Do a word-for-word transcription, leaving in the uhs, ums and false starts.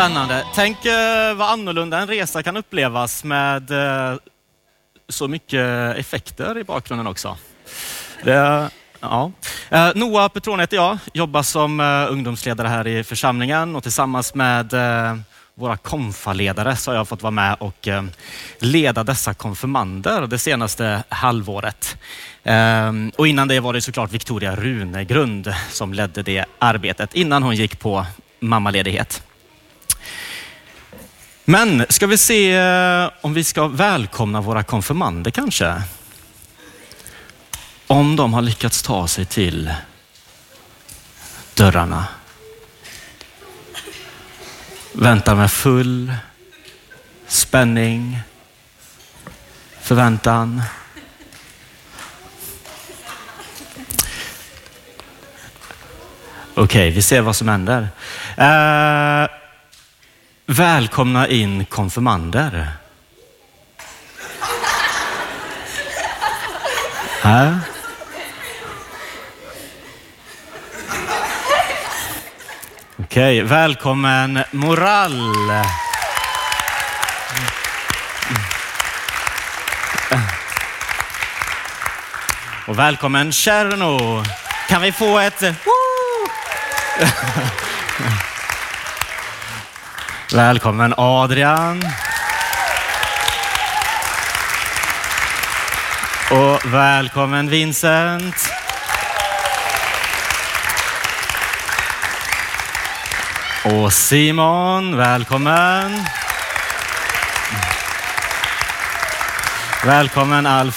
Spännande. Tänk eh, vad annorlunda en resa kan upplevas med eh, så mycket effekter i bakgrunden också. Det, ja. eh, Noah Petron heter jag, jobbar som eh, ungdomsledare här i församlingen och tillsammans med eh, våra konfaledare så har jag fått vara med och eh, leda dessa konfirmander det senaste halvåret. Eh, och innan det var det såklart Victoria Runegrund som ledde det arbetet innan hon gick på mammaledighet. Men ska vi se om vi ska välkomna våra konfirmander kanske? Om de har lyckats ta sig till dörrarna. Väntar med full spänning, förväntan. Okej, vi ser vad som händer. Eh, välkomna in konfirmander. Här. Okej, välkommen Moral. Och välkommen Cherno. Kan vi få ett välkommen Adrian. Och välkommen Vincent. Och Simon, välkommen. Välkommen Alf